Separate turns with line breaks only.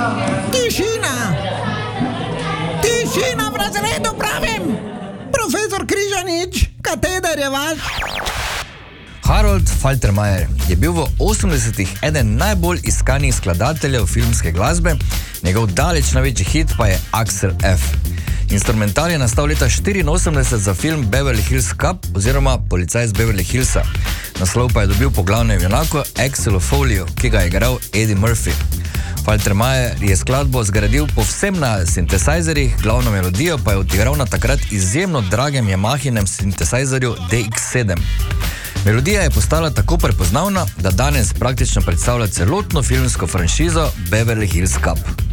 Tišina! Tišina v razredu, pravim! Profesor Križanič, kateder je vaš?
Harold Faltermeyer je bil v 80-ih eden najbolj iskanih skladateljev filmske glasbe, njegov daleč največji hit pa je Axel F. Instrumental je nastal leta 1984 za film Beverly Hills Cop oziroma Policaj iz Beverly Hillsa. Naslov pa je dobil po glavnem junaku Axelu Foleyju, ki ga je igral Eddie Murphy. Faltermeyer je skladbo zgradil povsem na sintesajzerjih, glavno melodijo pa je odigral na takrat izjemno dragem Yamahinem sintesajzerju DX7. Melodija je postala tako prepoznavna, da danes praktično predstavlja celotno filmsko franšizo Beverly Hills Cop.